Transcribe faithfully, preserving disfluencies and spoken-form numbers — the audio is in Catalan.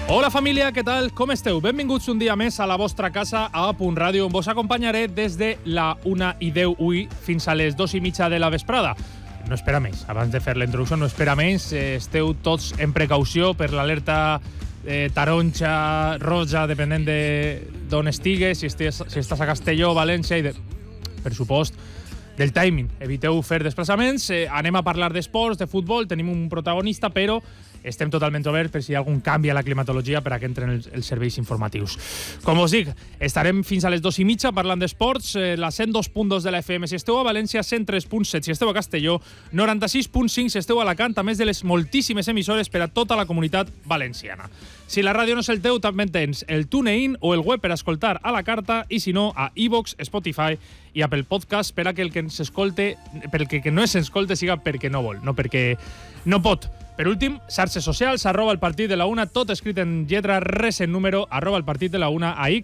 Hola família, què tal? Com esteu? Benvinguts un dia més a la vostra casa a A Punt Ràdio, on vos acompanyaré des de la una i deu ui fins a les dos i mitja de la vesprada. No espera més. Abans de fer la introducció, no espera més. Esteu tots en precaució per l'alerta eh, taronja, roja, depenent d'on estigues, si, estés, si estàs a Castelló, València i, de, per supost, del timing. Eviteu fer desplaçaments. Eh, anem a parlar d'esports, de futbol, tenim un protagonista, però estem totalment oberts per si hi ha algun canvi a la climatologia per a que entren els, els serveis informatius. Com us dic, estarem fins a les dos i mitja parlant d'esports, eh, la cent dos punt dos de la F M si esteu a València, cent tres punt set si esteu a Castelló, noranta-sis punt cinc si esteu a Alacant, a més de les moltíssimes emissores per a tota la comunitat valenciana. Si la ràdio no és el teu, també tens el TuneIn o el web per a escoltar a la carta i, si no, a iVoox, Spotify i Apple Podcast per a que el que ens escolte, per el que no s'escolte siga perquè no vol, no perquè no pot. Per últim, xarxes socials, arroba el partit de la una, tot escrit en lletra, res en número, arroba el partit de la una a X,